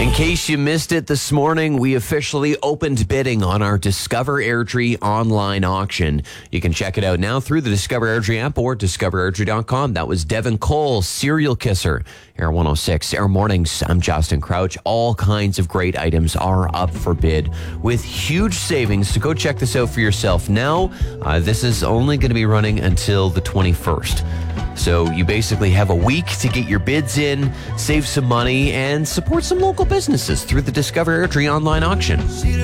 In case you missed it this morning, we officially opened bidding on our Discover Airdrie online auction. You can check it out now through the Discover Airdrie app or discoverairdrie.com. That was Devin Cole, Serial Kisser, Air 106, Air Mornings. I'm Justin Crouch. All kinds of great items are up for bid with huge savings. So go check this out for yourself now. This is only going to be running until the 21st. So you basically have a week to get your bids in, save some money, and support some local businesses through the Discover Airdrie online auction.